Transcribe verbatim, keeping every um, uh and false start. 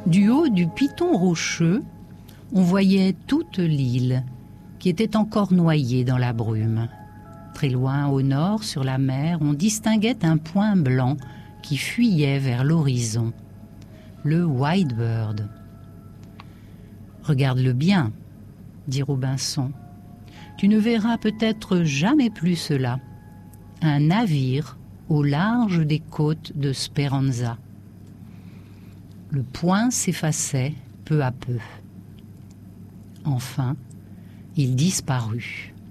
Du haut du piton rocheux, on voyait toute l'île, qui était encore noyée dans la brume. Très loin au nord, sur la mer, on distinguait un point blanc qui fuyait vers l'horizon, le Whitebird. « Regarde-le bien, » dit Robinson. « Tu ne verras peut-être jamais plus cela. Un navire au large des côtes de Speranza. » Le point s'effaçait peu à peu. Enfin, il disparut.